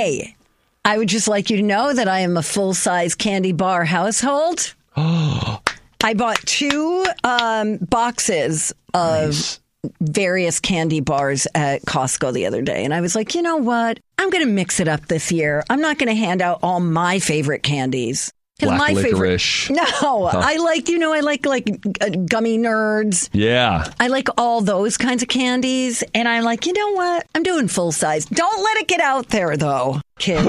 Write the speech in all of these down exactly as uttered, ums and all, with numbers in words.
Hey, I would just like you to know that I am a full-size candy bar household. I bought two um, boxes of nice. various candy bars at Costco the other day. And I was like, you know what? I'm going to mix it up this year. I'm not going to hand out all my favorite candies. Black my licorice. Favorite, no, huh. I like, you know, I like like uh, gummy nerds. Yeah. I like all those kinds of candies. And I'm like, you know what? I'm doing full size. Don't let it get out there, though, kids.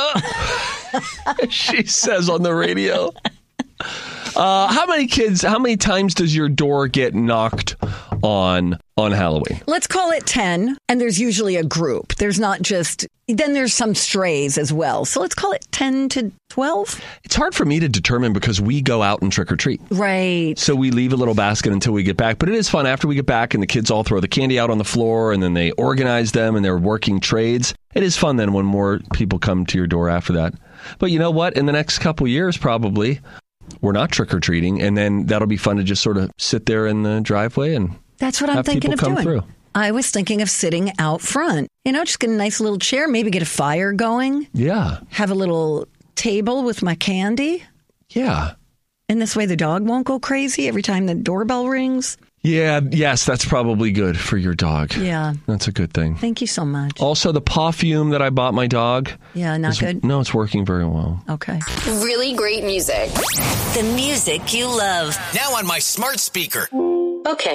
She says on the radio. Uh, how many kids, how many times does your door get knocked on on Halloween? Let's call it ten. And there's usually a group. There's not just, then there's some strays as well. So let's call it ten to twelve. It's hard for me to determine because we go out and trick or treat. Right. So we leave a little basket until we get back. But it is fun after we get back and the kids all throw the candy out on the floor and then they organize them and they're working trades. It is fun then when more people come to your door after that. But you know what? In the next couple years, probably, we're not trick-or-treating, and then that'll be fun to just sort of sit there in the driveway and That's what I'm have thinking people of come doing. through. I was thinking of sitting out front. You know, just get a nice little chair, maybe get a fire going. Yeah. Have a little table with my candy. Yeah. And this way the dog won't go crazy every time the doorbell rings. Yeah, yes, that's probably good for your dog. Yeah. That's a good thing. Thank you so much. Also, the perfume that I bought my dog. Yeah, not is, good? No, it's working very well. Okay. Really great music. The music you love. Now on my smart speaker. Okay.